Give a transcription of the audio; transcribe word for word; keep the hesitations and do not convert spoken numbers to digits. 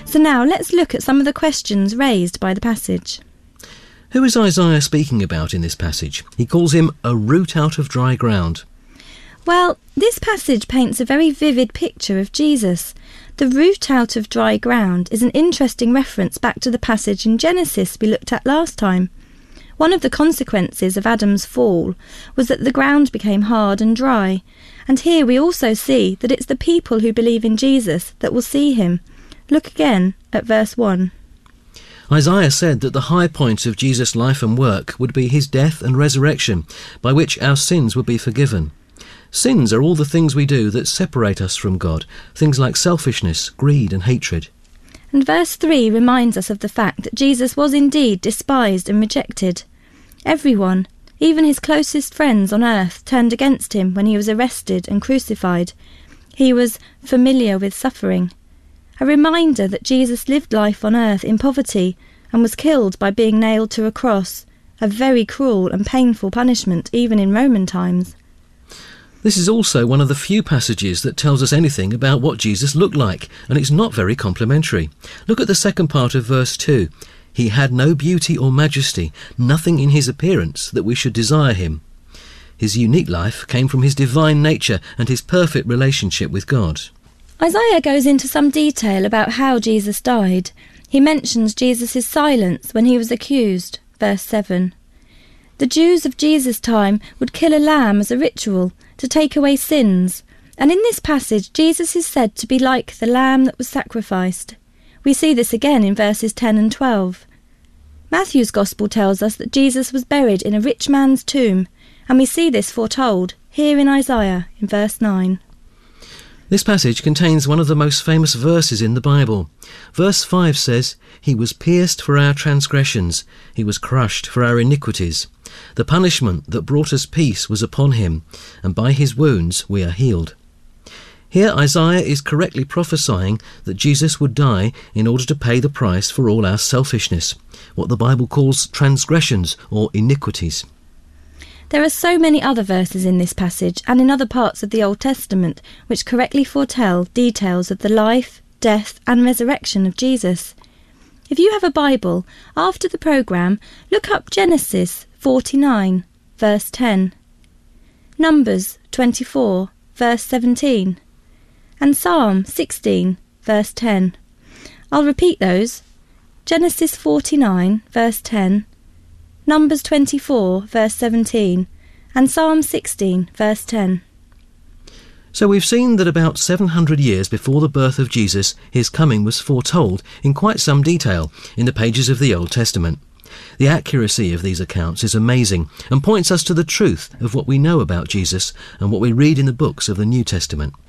So now let's look at some of the questions raised by the passage. Who is Isaiah speaking about in this passage? He calls him a root out of dry ground. Well, this passage paints a very vivid picture of Jesus. The root out of dry ground is an interesting reference back to the passage in Genesis we looked at last time. One of the consequences of Adam's fall was that the ground became hard and dry, and here we also see that it's the people who believe in Jesus that will see him. Look again at verse one. Isaiah said that the high point of Jesus' life and work would be his death and resurrection, by which our sins would be forgiven. Sins are all the things we do that separate us from God, things like selfishness, greed and hatred. And verse three reminds us of the fact that Jesus was indeed despised and rejected. Everyone, even his closest friends on earth, turned against him when he was arrested and crucified. He was familiar with suffering. A reminder that Jesus lived life on earth in poverty and was killed by being nailed to a cross, a very cruel and painful punishment even in Roman times. This is also one of the few passages that tells us anything about what Jesus looked like, and it's not very complimentary. Look at the second part of verse two. He had no beauty or majesty, nothing in his appearance that we should desire him. His unique life came from his divine nature and his perfect relationship with God. Isaiah goes into some detail about how Jesus died. He mentions Jesus' silence when he was accused, verse seven. The Jews of Jesus' time would kill a lamb as a ritual to take away sins, and in this passage Jesus is said to be like the lamb that was sacrificed. We see this again in verses ten and twelve. Matthew's Gospel tells us that Jesus was buried in a rich man's tomb, and we see this foretold here in Isaiah in verse nine. This passage contains one of the most famous verses in the Bible. Verse five says, "He was pierced for our transgressions, he was crushed for our iniquities. The punishment that brought us peace was upon him, and by his wounds we are healed." Here Isaiah is correctly prophesying that Jesus would die in order to pay the price for all our selfishness, what the Bible calls transgressions or iniquities. There are so many other verses in this passage and in other parts of the Old Testament which correctly foretell details of the life, death and resurrection of Jesus. If you have a Bible, after the programme, look up Genesis forty-nine, verse ten, Numbers twenty-four, verse seventeen, and Psalm sixteen, verse ten. I'll repeat those. Genesis forty-nine, verse ten, Numbers twenty-four, verse seventeen, and Psalm sixteen, verse ten. So we've seen that about seven hundred years before the birth of Jesus, his coming was foretold in quite some detail in the pages of the Old Testament. The accuracy of these accounts is amazing and points us to the truth of what we know about Jesus and what we read in the books of the New Testament.